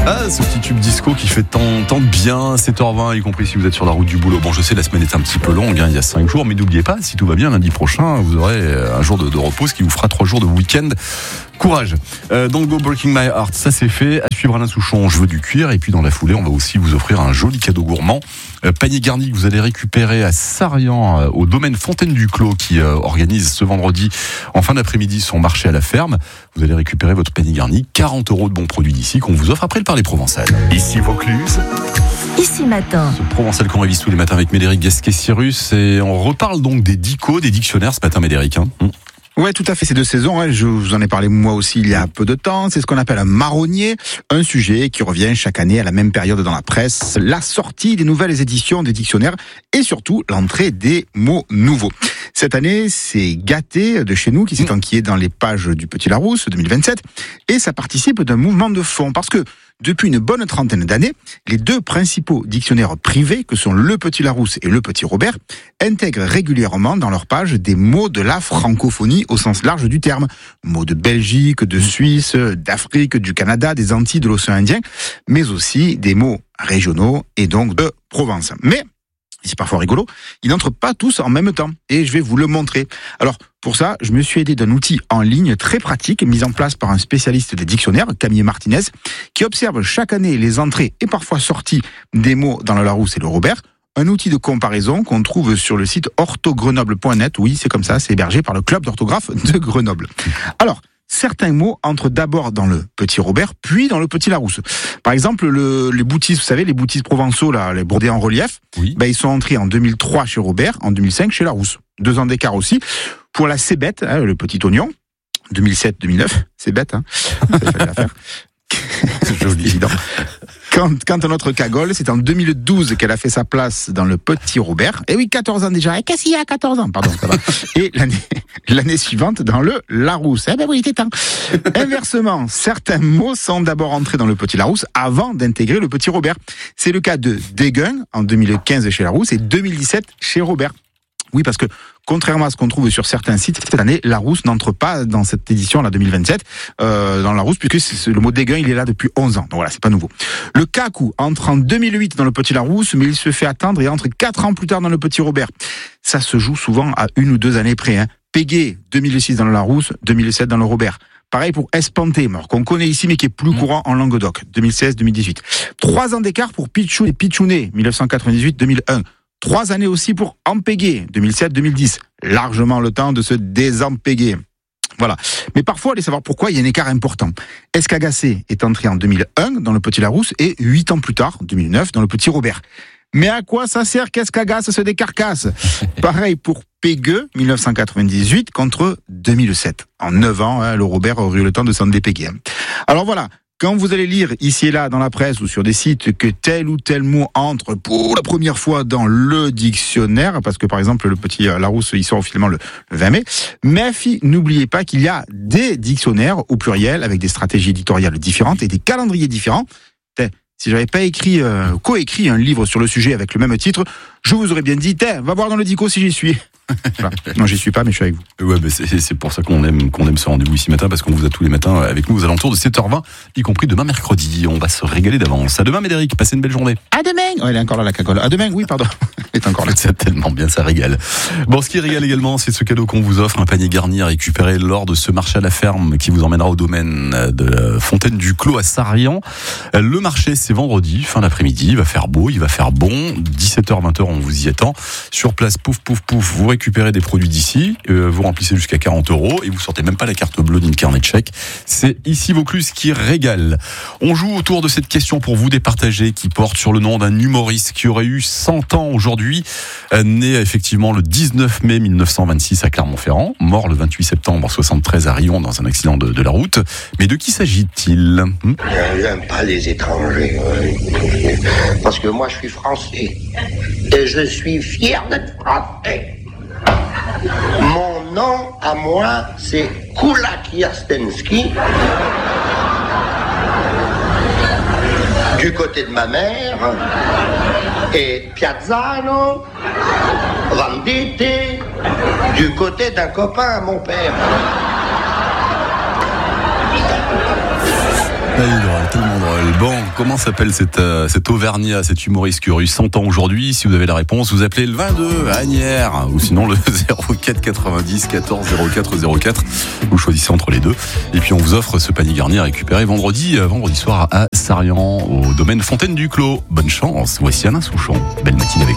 Ah, ce petit tube disco qui fait tant de bien, 7h20, y compris si vous êtes sur la route du boulot. Bon, je sais, la semaine est un petit peu longue, il y a 5 jours, mais n'oubliez pas, si tout va bien, lundi prochain, vous aurez un jour de repos, ce qui vous fera 3 jours de week-end. Courage. Don't Go Breaking My Heart, ça c'est fait. À suivre Alain Souchon, je veux du cuir. Et puis dans la foulée, on va aussi vous offrir un joli cadeau gourmand. Panier garni que vous allez récupérer à Sarian, au domaine Fontaine du Clos, qui organise ce vendredi, en fin d'après-midi, son marché à la ferme. Vous allez récupérer votre panier garni, 40 € de bons produits d'ici, qu'on vous offre après le Parler Provençal. Ici Vaucluse. Ici Matin. Ce Provençal qu'on révise tous les matins avec Médéric Gasquet-Cyrus. Et on reparle donc des dicos, des dictionnaires ce matin, Médéric. Ouais, tout à fait, c'est de saison, hein. Je vous en ai parlé moi aussi il y a peu de temps. C'est ce qu'on appelle un marronnier, un sujet qui revient chaque année à la même période dans la presse, la sortie des nouvelles éditions des dictionnaires et surtout l'entrée des mots nouveaux. Cette année, c'est Gâté de chez nous qui s'est enquillé dans les pages du Petit Larousse 2027 et ça participe d'un mouvement de fond parce que depuis une bonne trentaine d'années, les deux principaux dictionnaires privés, que sont le Petit Larousse et le Petit Robert, intègrent régulièrement dans leurs pages des mots de la francophonie au sens large du terme. Mots de Belgique, de Suisse, d'Afrique, du Canada, des Antilles, de l'océan Indien, mais aussi des mots régionaux et donc de Provence. Mais, c'est parfois rigolo, ils n'entrent pas tous en même temps. Et je vais vous le montrer. Alors, pour ça, je me suis aidé d'un outil en ligne très pratique, mis en place par un spécialiste des dictionnaires, Camille Martinez, qui observe chaque année les entrées et parfois sorties des mots dans le Larousse et le Robert. Un outil de comparaison qu'on trouve sur le site orthogrenoble.net. Oui, c'est comme ça, c'est hébergé par le club d'orthographe de Grenoble. Alors, certains mots entrent d'abord dans le Petit Robert, puis dans le Petit Larousse. Par exemple, les boutisses, vous savez, les boutisses provençaux, là, les brodés en relief, oui. Ils sont entrés en 2003 chez Robert, en 2005 chez Larousse. 2 ans d'écart aussi. Pour la cébette, le petit oignon, 2007-2009, c'est bête, hein. Ça, il fallait la faire. C'est joli, évident. Quant à notre cagole, c'est en 2012 qu'elle a fait sa place dans le Petit Robert. Et oui, 14 ans déjà. Et qu'est-ce qu'il y a à 14 ans? Pardon, ça va. Et l'année suivante dans le Larousse. Eh ben oui, il était temps. Inversement, certains mots sont d'abord entrés dans le Petit Larousse avant d'intégrer le Petit Robert. C'est le cas de déguin en 2015 chez Larousse et 2017 chez Robert. Oui, parce que contrairement à ce qu'on trouve sur certains sites, cette année, Larousse n'entre pas dans cette édition, la 2027, dans Larousse, puisque le mot déguin, il est là depuis 11 ans. Donc voilà, c'est pas nouveau. Le cacou entre en 2008 dans le Petit Larousse, mais il se fait attendre et entre 4 ans plus tard dans le Petit Robert. Ça se joue souvent à 1 ou 2 années près, hein. Pégué, 2006 dans le Larousse, 2007 dans le Robert. Pareil pour espanté, qu'on connaît ici, mais qui est plus courant en Languedoc, 2016-2018. 3 ans d'écart pour Pichou et Pichounet, 1998-2001. 3 années aussi pour empéguer, 2007-2010. Largement le temps de se désempéguer. Voilà. Mais parfois, allez savoir pourquoi il y a un écart important. Escagacé est entré en 2001 dans le Petit Larousse et 8 ans plus tard, 2009, dans le Petit Robert. Mais à quoi ça sert qu'Escagasse se décarcasse? Pareil pour Pégueux, 1998 contre 2007. En 9 ans, le Robert aurait eu le temps de s'en dépéguer. Alors voilà. Quand vous allez lire ici et là dans la presse ou sur des sites que tel ou tel mot entre pour la première fois dans le dictionnaire, parce que par exemple le Petit Larousse il sort officiellement le 20 mai, mais n'oubliez pas qu'il y a des dictionnaires au pluriel avec des stratégies éditoriales différentes et des calendriers différents. Si j'avais pas coécrit un livre sur le sujet avec le même titre, je vous aurais bien dit, va voir dans le dico si j'y suis. Voilà. Non, j'y suis pas, mais je suis avec vous. Ouais, c'est pour ça qu'on aime ce rendez-vous ici matin, parce qu'on vous a tous les matins avec nous aux alentours de 7h20, y compris demain mercredi. On va se régaler d'avance. À demain, Médéric. Passez une belle journée. À demain. Elle est encore là, la cagole. À demain, oui, pardon. Elle est encore là. C'est tellement bien, ça régale. Bon, ce qui régale également, c'est ce cadeau qu'on vous offre, un panier garni à récupérer lors de ce marché à la ferme qui vous emmènera au domaine de Fontaine du Clos à Sarian. Le marché, c'est vendredi, fin d'après-midi. Il va faire beau, il va faire bon. 17h, 20h, on vous y attend. Sur place, pouf, vous récupérez des produits d'ici, vous remplissez jusqu'à 40 € et vous sortez même pas la carte bleue ni le carnet de chèque. C'est ici Vaucluse qui régale. On joue autour de cette question pour vous départager qui porte sur le nom d'un humoriste qui aurait eu 100 ans aujourd'hui, né effectivement le 19 mai 1926 à Clermont-Ferrand, mort le 28 septembre 73 à Rion dans un accident de la route. Mais de qui s'agit-il? J'aime pas les étrangers, parce que moi je suis français et je suis fier d'être français. Mon nom à moi, c'est Kulak Yastensky. Du côté de ma mère, et Piazzano, Venditti, du côté d'un copain à mon père. tellement drôle. Bon, comment s'appelle cet Auvergnat, cet humoriste qui aurait eu 100 ans aujourd'hui? Si vous avez la réponse, vous appelez le 22 Agnières, ou sinon le 04 90 14 04 04. Vous choisissez entre les deux. Et puis on vous offre ce panier garni à récupérer vendredi soir à Sarian, au domaine Fontaine du Clos. Bonne chance. Voici Alain Souchon. Belle matinée avec